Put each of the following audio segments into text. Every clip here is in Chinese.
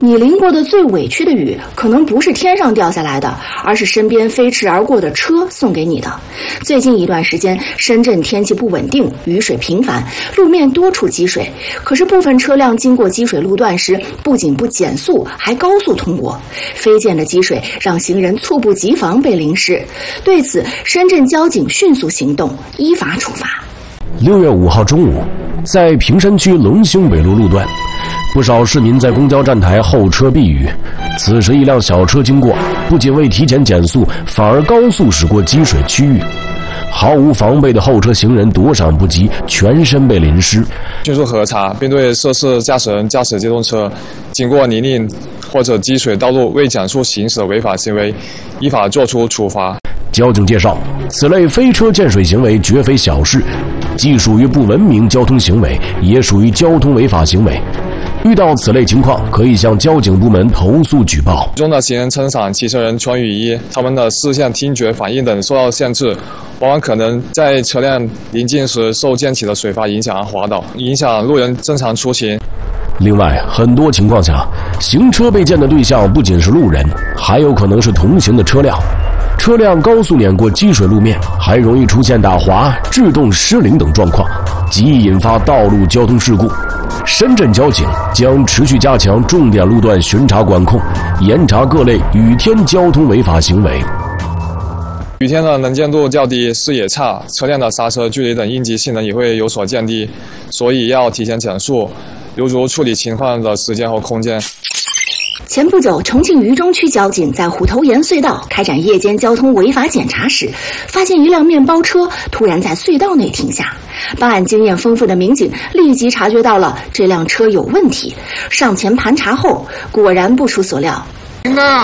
你淋过的最委屈的雨，可能不是天上掉下来的，而是身边飞驰而过的车送给你的。最近一段时间，深圳天气不稳定，雨水频繁，路面多处积水。可是部分车辆经过积水路段时，不仅不减速，还高速通过。飞溅的积水让行人猝不及防被淋湿。对此，深圳交警迅速行动，依法处罚。 6月5号中午，在坪山区龙兴北路路段，不少市民在公交站台候车避雨。此时一辆小车经过，不仅未提前减速，反而高速驶过积水区域。毫无防备的后车行人躲闪不及，全身被淋湿。 迅速核查，并对涉事驾驶人驾驶机动车经过泥泞或者积水道路未减速行驶的违法行为，依法作出处罚。 交警介绍，此类飞车溅水行为绝非小事，既属于不文明交通行为，也属于交通违法行为。遇到此类情况，可以向交警部门投诉举报。 中的行人撑伞、骑车人穿雨衣，他们的视线、听觉、反应等受到限制，往往可能在车辆临近时受溅起的水花影响而滑倒，影响路人正常出行。 另外，很多情况下，行车被溅的对象不仅是路人，还有可能是同行的车辆。车辆高速碾过积水路面，还容易出现打滑、制动失灵等状况，极易引发道路交通事故。深圳交警将持续加强重点路段巡查管控，严查各类雨天交通违法行为。 雨天的能见度较低，视野差，车辆的刹车距离等应急性能也会有所降低，所以要提前减速，留足处理情况的时间和空间。 前不久，重庆渝中区交警在虎头岩隧道开展夜间交通违法检查时，发现一辆面包车突然在隧道内停下。办案经验丰富的民警立即察觉到了这辆车有问题，上前盘查后，果然不出所料。 听到，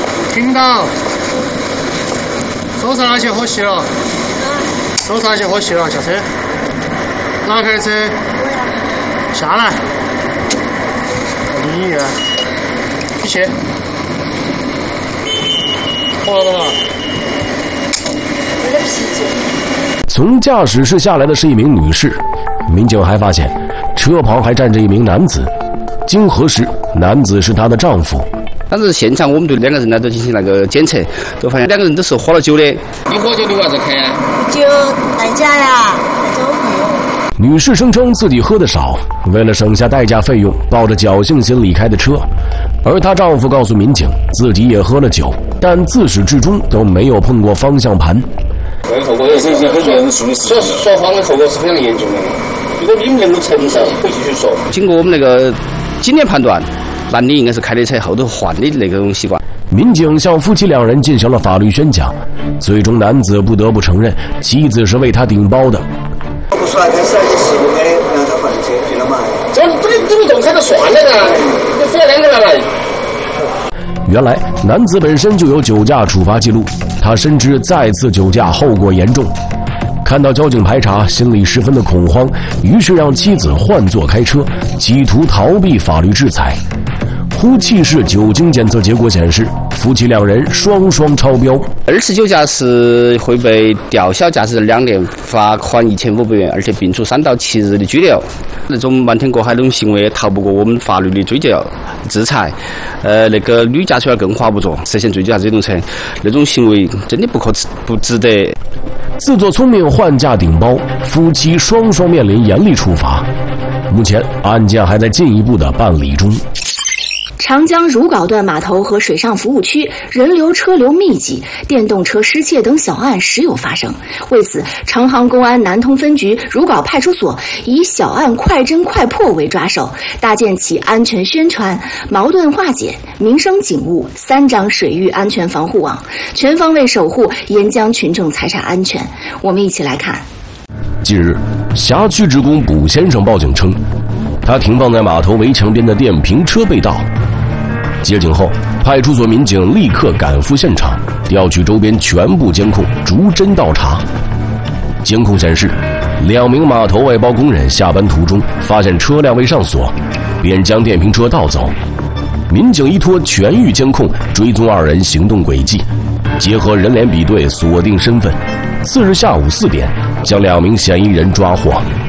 手上那些喝熄了，下车，哪开的车？下来，你一起，喝了吗？ 有点啤酒。 从驾驶室下来的是一名女士，民警还发现车旁还站着一名男子。经核实，男子是她的丈夫。 当时现场我们对两个人呢都进行那个检测，都发现两个人都是喝了酒的。 你喝酒你为啥子开啊？ 酒代驾呀，交朋友。 女士声称自己喝得少，为了省下代驾费用，抱着侥幸心离开的车。而她丈夫告诉民警，自己也喝了酒，但自始至终都没有碰过方向盘。 后果也是很严重的事情，说谎的后果是非常严重的。如果你们能够承受，可以继续说。 经过我们那个经验判断，男的应该是开的车后头换的那种习惯。 民警向夫妻两人进行了法律宣讲，最终男子不得不承认妻子是为他顶包的。 不说开始你是不该让他换车，对了嘛？ 这你动开就算了的，你非要两个人来。 原来男子本身就有酒驾处罚记录，他深知再次酒驾后果严重，看到交警排查，心里十分的恐慌，于是让妻子换座开车，企图逃避法律制裁。呼气式酒精检测结果显示，夫妻两人双超标。 2次酒驾是会被吊销驾驶2年，罚款1500元，而且并处3到7日的拘留。那种瞒天过海那种行为也逃不过我们法律的追究制裁。那个女驾驶员更划不着，涉嫌醉酒驾驶机动车，那种行为真的不值得。 自作聪明换驾顶包，夫妻双面临严厉处罚。目前案件还在进一步的办理中。 长江如皋段码头和水上服务区人流车流密集，电动车失窃等小案时有发生。为此，长杭公安南通分局如皋派出所以小案快侦快破为抓手，搭建起安全宣传、矛盾化解、民生警务3张水域安全防护网，全方位守护沿江群众财产安全。我们一起来看。 近日，辖区职工卜先生报警称，他停放在码头围墙边的电瓶车被盗。接警后，派出所民警立刻赶赴现场，调取周边全部监控，逐帧倒查。监控显示，2名码头外包工人下班途中发现车辆未上锁，便将电瓶车盗走。民警依托全域监控追踪2人行动轨迹，结合人脸比对锁定身份。次日下午4点，将2名嫌疑人抓获。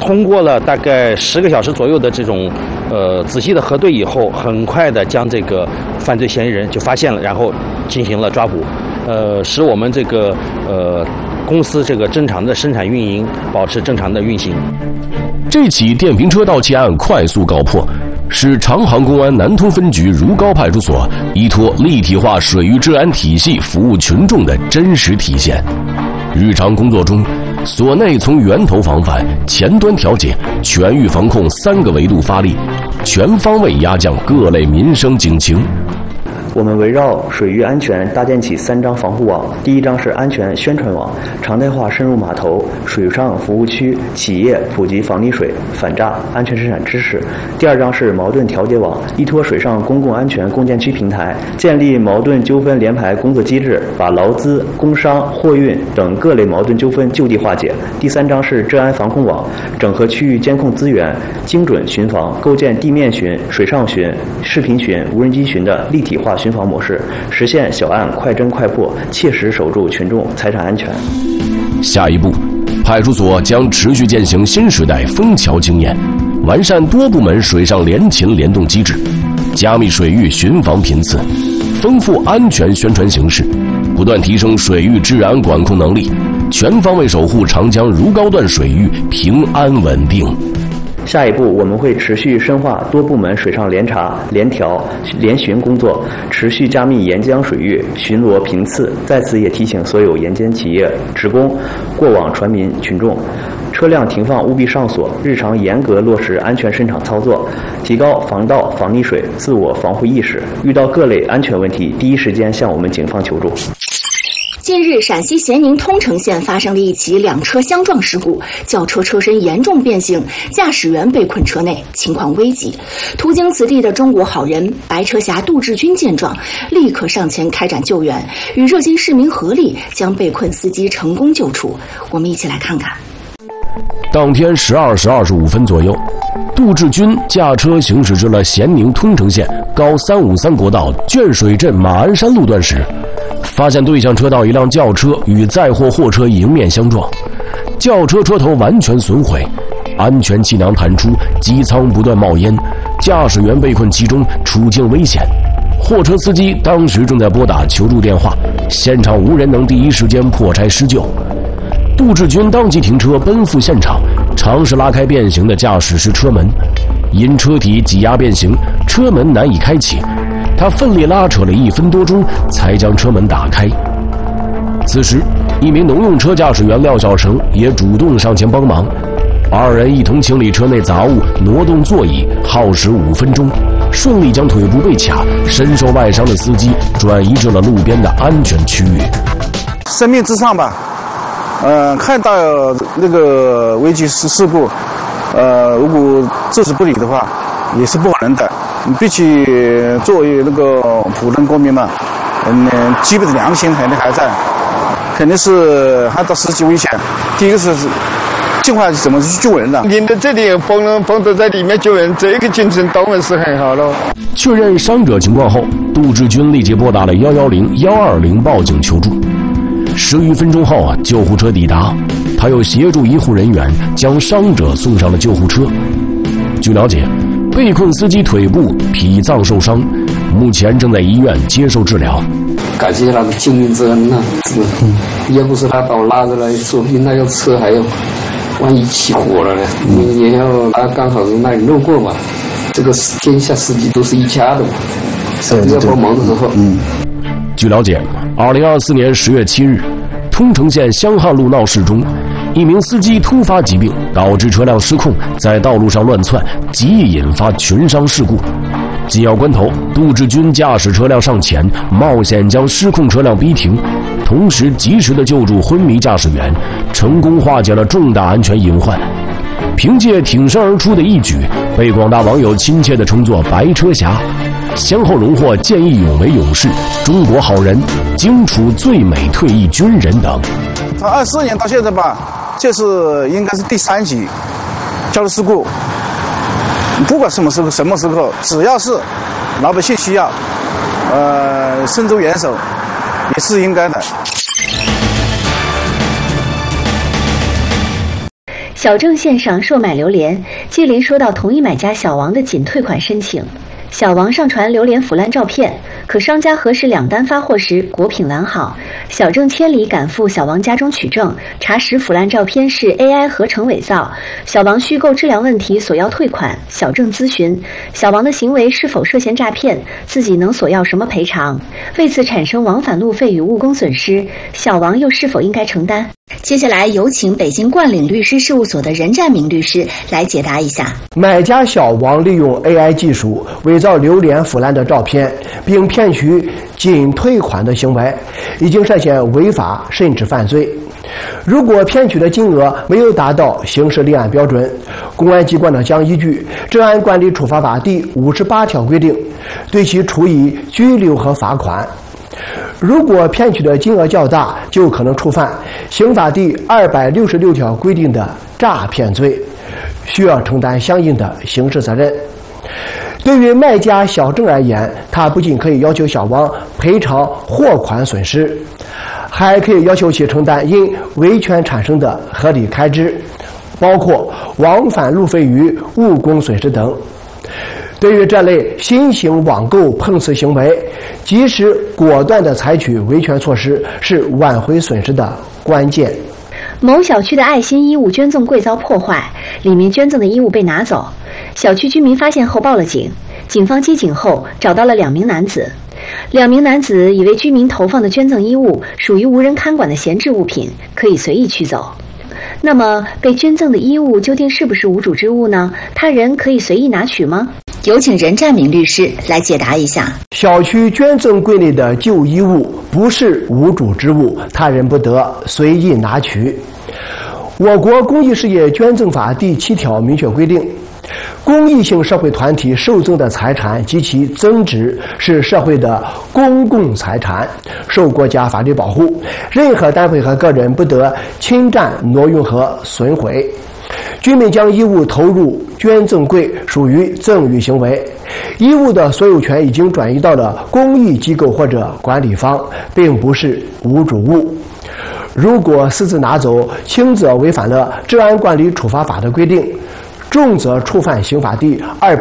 通过了大概10个小时左右的这种仔细的核对以后，很快的将这个犯罪嫌疑人就发现了，然后进行了抓捕，使我们这个公司这个正常的生产运营保持正常的运行。 这起电瓶车盗窃案快速告破，是长杭公安南通分局如皋派出所依托立体化水域治安体系服务群众的真实体现。日常工作中，所内从源头防范、前端调解、全域防控3个维度发力，全方位压降各类民生警情。 我们围绕水域安全搭建起3张防护网。第1张是安全宣传网，常态化深入码头、水上服务区、企业普及防溺水、反诈、安全生产知识。第2张是矛盾调解网，依托水上公共安全共建区平台，建立矛盾纠纷联排工作机制，把劳资、工商、货运等各类矛盾纠纷就地化解。第3张是治安防控网，整合区域监控资源，精准巡防，构建地面巡、水上巡、视频巡、无人机巡的立体化巡防模式，实现小案快侦快破，切实守住群众财产安全。 下一步，派出所将持续践行新时代枫桥经验，完善多部门水上联勤联动机制，加密水域巡防频次，丰富安全宣传形式，不断提升水域治安管控能力，全方位守护长江如皋段水域平安稳定。 下一步，我们会持续深化多部门水上联查、联调、联巡工作，持续加密沿江水域巡逻频次。在此也提醒所有沿江企业职工、过往船民群众，车辆停放务必上锁，日常严格落实安全生产操作，提高防盗防溺水自我防护意识。遇到各类安全问题，第一时间向我们警方求助。 近日，陕西咸宁通城县发生了一起2车相撞事故，轿车车身严重变形，驾驶员被困车内，情况危急。途经此地的中国好人白车侠杜志军见状，立刻上前开展救援，与热心市民合力将被困司机成功救出。我们一起来看看。 当天12时25分左右，杜志军驾车行驶至了咸宁通城县高353国道卷水镇马鞍山路段时，发现对向车道一辆轿车与载货货车迎面相撞，轿车车头完全损毁，安全气囊弹出，机舱不断冒烟，驾驶员被困其中，处境危险。货车司机当时正在拨打求助电话，现场无人能第一时间破拆施救。杜志军当即停车奔赴现场，尝试拉开变形的驾驶室车门，因车体挤压变形，车门难以开启。他奋力拉扯了1分多钟，才将车门打开。此时，一名农用车驾驶员廖小成也主动上前帮忙，2人一同清理车内杂物，挪动座椅，耗时5分钟，顺利将腿部被卡、身受外伤的司机转移至了路边的安全区域。 生命至上吧，看到那个危机事故，如果置之不理的话，也是不可能的。毕竟作为那个普通公民嘛，基本的良心肯定还在，肯定是看到司机危险，第一个是尽快怎么去救人的。 您的这里帮着在里面救人，这个精神当然是很好了。 确认伤者情况后，杜志军立即拨打了110、120报警求助。10余分钟后救护车抵达，他又协助医护人员将伤者送上了救护车。据了解，被困司机腿部脾脏受伤，目前正在医院接受治疗。 感谢他的救命之恩呐！要不是他把我拉着来，说不定那个车还要万一起火了呢。也要他刚好是那里路过嘛，这个天下司机都是一家的嘛，要帮忙的时候。 据了解，2024年10月7日，通城县香汉路闹市中，一名司机突发疾病，导致车辆失控，在道路上乱窜，极易引发群伤事故。紧要关头，杜志军驾驶车辆上前，冒险将失控车辆逼停，同时及时的救助昏迷驾驶员，成功化解了重大安全隐患。凭借挺身而出的一举，被广大网友亲切地称作白车侠，先后荣获见义勇为勇士、中国好人、荆楚最美退役军人等。 从24年到现在吧，这是应该是第3起交通事故。不管什么时刻，只要是老百姓需要，伸出援手也是应该的。 小郑线上售卖榴莲，接连收到同一买家小王的仅退款申请。小王上传榴莲腐烂照片，可商家核实两单发货时果品完好。小郑千里赶赴小王家中取证，查实腐烂照片是 AI 合成伪造。小王虚构质量问题索要退款，小郑咨询小王的行为是否涉嫌诈骗，自己能索要什么赔偿？为此产生往返路费与误工损失，小王又是否应该承担？ 接下来有请北京冠岭律师事务所的任占明律师来解答一下。 买家小王利用 AI 技术伪造榴莲腐烂的照片，并骗取仅退款的行为，已经涉嫌违法甚至犯罪。如果骗取的金额没有达到刑事立案标准，公安机关呢将依据《治安管理处罚法》第58条规定，对其处以拘留和罚款。如果骗取的金额较大，就可能触犯刑法第266条规定的诈骗罪，需要承担相应的刑事责任。对于卖家小郑而言，他不仅可以要求小王赔偿货款损失，还可以要求其承担因维权产生的合理开支，包括往返路费与误工损失等。对于这类新型网购碰瓷行为，及时果断地采取维权措施是挽回损失的关键。 某小区的爱心衣物捐赠柜遭破坏，里面捐赠的衣物被拿走。小区居民发现后报了警，警方接警后找到了2名男子。2名男子以为居民投放的捐赠衣物属于无人看管的闲置物品，可以随意取走。那么被捐赠的衣物究竟是不是无主之物呢？他人可以随意拿取吗？ 有请任占明律师来解答一下。 小区捐赠柜内的旧衣物不是无主之物，他人不得随意拿取。我国公益事业捐赠法第7条明确规定，公益性社会团体受赠的财产及其增值是社会的公共财产，受国家法律保护，任何单位和个人不得侵占、挪用和损毁。居民将衣物投入捐赠柜属于赠与行为，衣物的所有权已经转移到了公益机构或者管理方，并不是无主物。如果私自拿走，轻则违反了《治安管理处罚法》的规定，重则触犯刑法第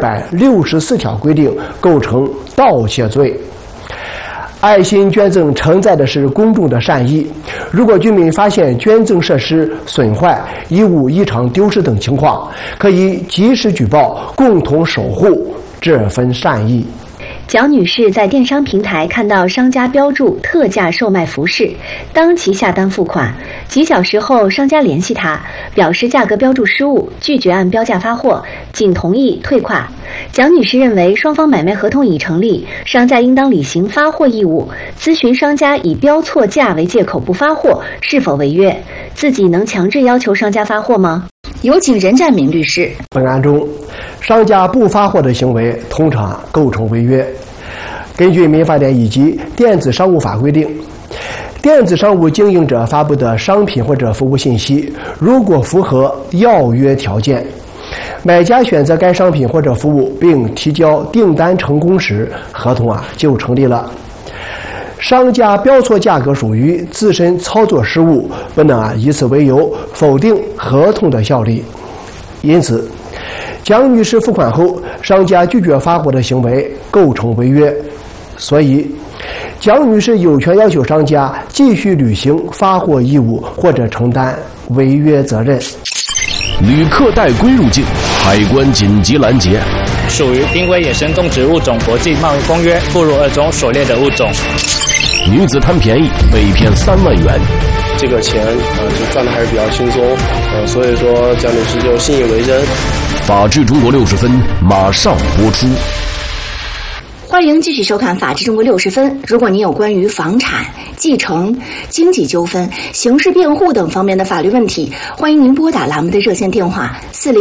264条规定，构成盗窃罪。爱心捐赠承载的是公众的善意，如果居民发现捐赠设施损坏、衣物异常丢失等情况，可以及时举报，共同守护这份善意。 蒋女士在电商平台看到商家标注特价售卖服饰，当即下单付款。几小时后，商家联系她，表示价格标注失误，拒绝按标价发货，仅同意退款。蒋女士认为双方买卖合同已成立，商家应当履行发货义务。咨询商家以标错价为借口不发货是否违约，自己能强制要求商家发货吗？ 有请任占明律师。 本案中，商家不发货的行为通常构成违约。根据民法典以及电子商务法规定，电子商务经营者发布的商品或者服务信息，如果符合要约条件，买家选择该商品或者服务并提交订单成功时，合同就成立了。商家标错价格属于自身操作失误，不能以此为由否定合同的效力。因此，蒋女士付款后，商家拒绝发货的行为构成违约。所以，蒋女士有权要求商家继续履行发货义务或者承担违约责任。 旅客带龟入境，海关紧急拦截。 属于濒危野生动植物种国际贸易公约附录2中所列的物种。 女子贪便宜被骗3万元。 这个钱就赚的还是比较轻松，所以说蒋女士就信以为真。 法治中国60分马上播出。 欢迎继续收看《法治中国60分》。如果您有关于房产、继承、经济纠纷、刑事辩护等方面的法律问题，欢迎您拨打栏目的热线电话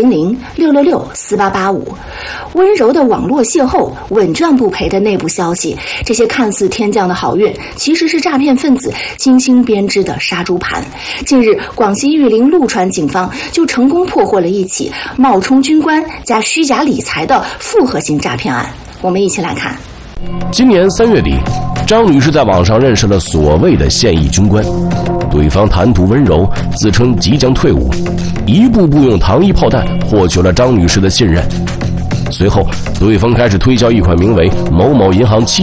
400-666-4885。温柔的网络邂逅，稳赚不赔的内部消息，这些看似天降的好运，其实是诈骗分子精心编织的杀猪盘。近日，广西玉林陆川警方就成功破获了一起冒充军官加虚假理财的复合型诈骗案。我们一起来看。 今年3月底，张女士在网上认识了所谓的现役军官， 对方谈吐温柔，自称即将退伍，一步步用糖衣炮弹获取了张女士的信任。随后，对方开始推销一款名为某某银行